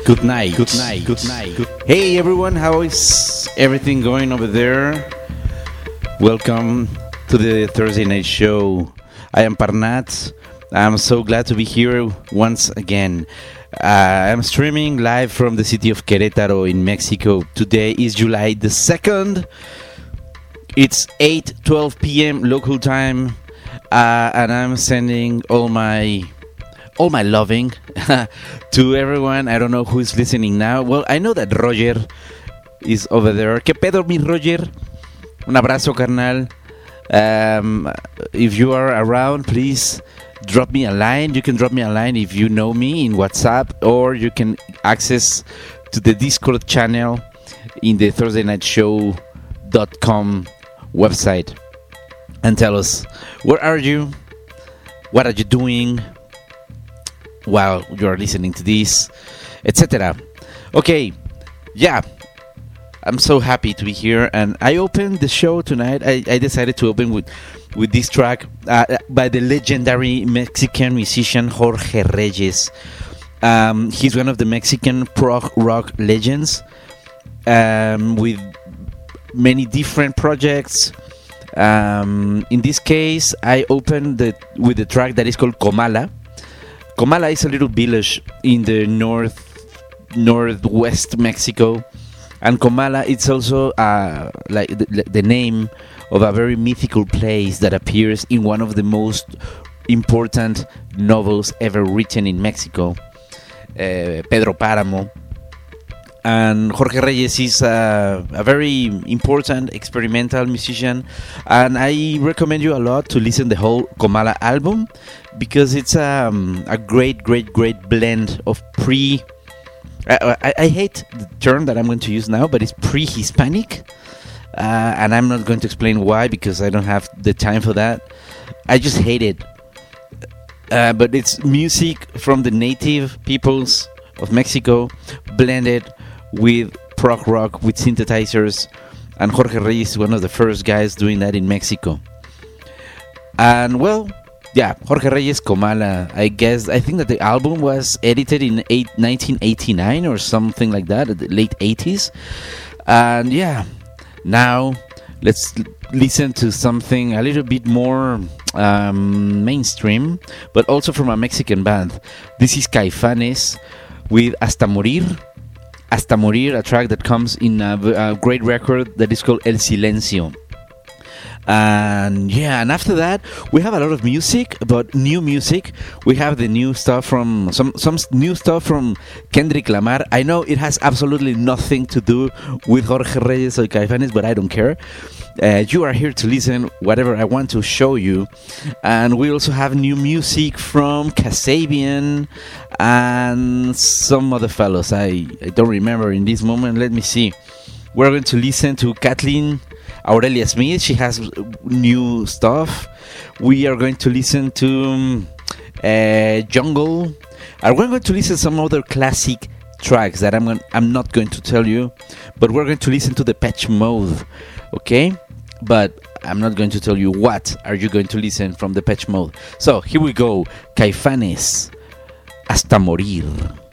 Good night. Good night. Good night. Hey everyone, how is everything going over there? Welcome to the Thursday night show. I am Parnat. I'm so glad to be here once again. I'm streaming live from the city of Querétaro in Mexico. Today is July the 2nd. It's 8:12 p.m. local time, and I'm sending all my loving to everyone. I don't know who is listening now. Well, I know that Roger is over there. ¿Qué pedo, mi Roger? Un abrazo, carnal. If you are around, please drop me a line. You can drop me a line if you know me in WhatsApp, or you can access to the Discord channel in the ThursdayNightShow.com website and tell us, where are you? What are you doing while you are listening to this, etc. Okay, yeah, I'm so happy to be here, and I opened the show tonight. I decided to open with this track by the legendary Mexican musician Jorge Reyes. He's one of the Mexican prog rock legends, with many different projects. In this case, I opened with the track that is called Comala. Comala is a little village in the northwest Mexico, and Comala it's also like the name of a very mythical place that appears in one of the most important novels ever written in Mexico, Pedro Páramo. And Jorge Reyes is a very important experimental musician, and I recommend you a lot to listen the whole Comala album, because it's a great blend of I hate the term that I'm going to use now, but it's pre-Hispanic, and I'm not going to explain why, because I don't have the time for that. I just hate it, but it's music from the native peoples of Mexico blended with prog rock, with synthesizers, and Jorge Reyes is one of the first guys doing that in Mexico. And well, yeah, Jorge Reyes, Comala. I think that the album was edited in 1989 or something like that, the late 80s. And yeah, now let's listen to something a little bit more mainstream, but also from a Mexican band. This is Caifanes with Hasta Morir, a track that comes in a great record that is called El Silencio. And yeah, and after that we have a lot of music, but new music. We have the new stuff from some new stuff from Kendrick Lamar. I know it has absolutely nothing to do with Jorge Reyes or Caifanes, but I don't care. You are here to listen whatever I want to show you. And we also have new music from Kasabian and some other fellows. I don't remember in this moment. Let me see. We're going to listen to Kathleen Aurelia Smith. She has new stuff. We are going to listen to Jungle. And we're going to listen to some other classic tracks that I'm not going to tell you, but we're going to listen to Depeche Mode, okay? But I'm not going to tell you what are you going to listen from Depeche Mode. So here we go, Caifanes, Hasta Morir.